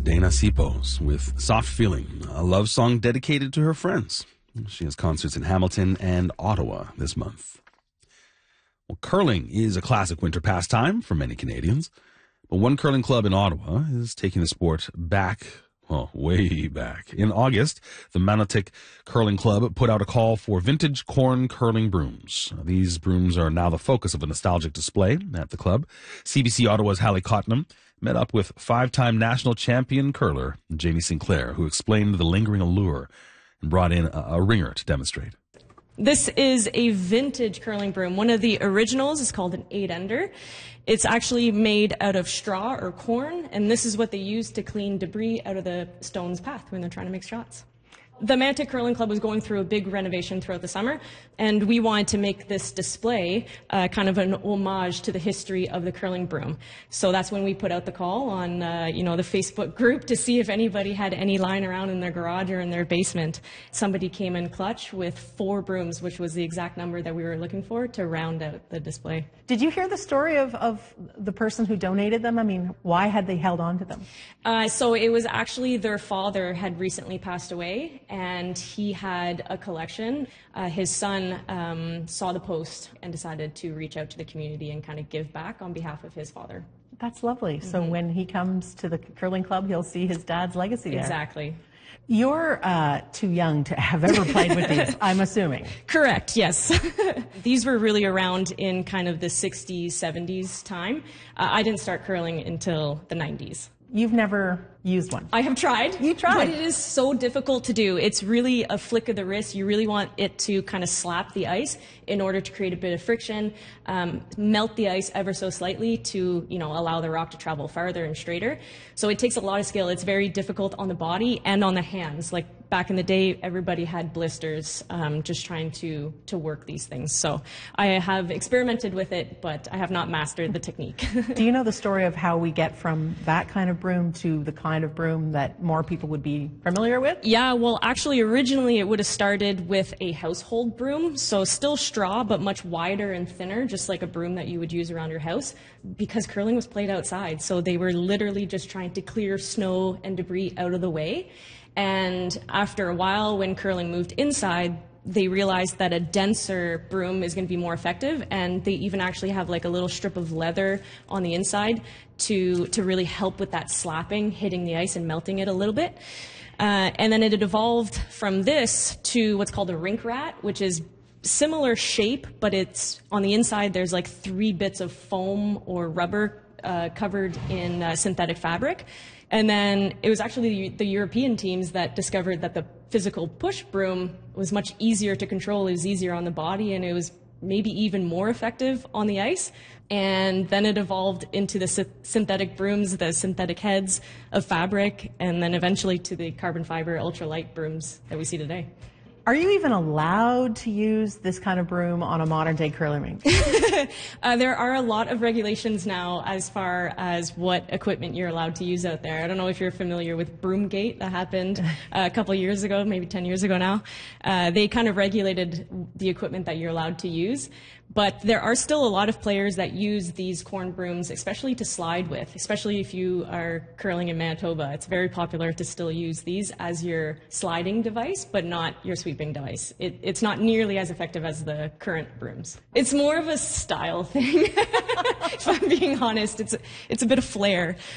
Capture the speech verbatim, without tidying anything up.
Dana Sipos with Soft Feeling, a love song dedicated to her friends. She has concerts in Hamilton and Ottawa this month. Well, curling is a classic winter pastime for many Canadians, but one curling club in Ottawa is taking the sport back, well, way back. In August, the Manotick Curling Club put out a call for vintage corn curling brooms. These brooms are now the focus of a nostalgic display at the club. C B C Ottawa's Hallie Cottenham met up with five-time national champion curler Jamie Sinclair, who explained the lingering allure and brought in a, a ringer to demonstrate. This is a vintage curling broom. One of the originals is called an eight-ender. It's actually made out of straw or corn, and this is what they use to clean debris out of the stones path when they're trying to make shots. The Manotick Curling Club was going through a big renovation throughout the summer, and we wanted to make this display uh, kind of an homage to the history of the curling broom. So that's when we put out the call on uh, you know, the Facebook group to see if anybody had any lying around in their garage or in their basement. Somebody came in clutch with four brooms, which was the exact number that we were looking for to round out the display. Did you hear the story of, of the person who donated them? I mean, why had they held on to them? Uh, so it was actually their father had recently passed away, and he had a collection. Uh, his son um, saw the post and decided to reach out to the community and kind of give back on behalf of his father. That's lovely. Mm-hmm. So when he comes to the curling club, he'll see his dad's legacy there. Exactly. You're uh, too young to have ever played with these, I'm assuming. Correct, yes. These were really around in kind of the sixties, seventies time. Uh, I didn't start curling until the nineties. You've never used one? I have tried. You tried? But it is so difficult to do. It's really a flick of the wrist. You really want it to kind of slap the ice in order to create a bit of friction, um, melt the ice ever so slightly to, you know, allow the rock to travel farther and straighter. So it takes a lot of skill. It's very difficult on the body and on the hands. Like back in the day, everybody had blisters um, just trying to, to work these things. So I have experimented with it, but I have not mastered the technique. Do you know the story of how we get from that kind of broom to the kind of broom that more people would be familiar with? Yeah, well, actually, originally it would have started with a household broom, so still straw, but much wider and thinner, just like a broom that you would use around your house, because curling was played outside, so they were literally just trying to clear snow and debris out of the way. And after a while, when curling moved inside, they realized that a denser broom is going to be more effective, and they even actually have like a little strip of leather on the inside to to really help with that slapping, hitting the ice and melting it a little bit. Uh, and then it had evolved from this to what's called a rink rat, which is similar shape, but it's on the inside there's like three bits of foam or rubber uh, covered in uh, synthetic fabric. And then it was actually the, the European teams that discovered that the physical push broom was much easier to control. It was easier on the body, and it was maybe even more effective on the ice. And then it evolved into the sy- synthetic brooms, the synthetic heads of fabric, and then eventually to the carbon fiber ultralight brooms that we see today. Are you even allowed to use this kind of broom on a modern-day curling rink? uh, there are a lot of regulations now as far as what equipment you're allowed to use out there. I don't know if you're familiar with Broomgate that happened uh, a couple of years ago, maybe ten years ago now. Uh, they kind of regulated the equipment that you're allowed to use. But there are still a lot of players that use these corn brooms, especially to slide with, especially if you are curling in Manitoba. It's very popular to still use these as your sliding device, but not your sweeping device. It, it's not nearly as effective as the current brooms. It's more of a style thing, if I'm being honest. It's, it's a bit of flair.